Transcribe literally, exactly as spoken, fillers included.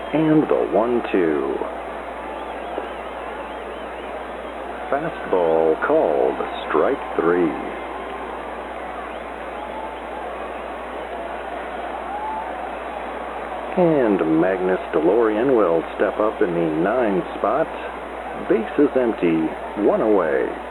And the one two. Fastball called strike three. And Magnus DeLorean will step up in the nine spot. Base is empty, one away.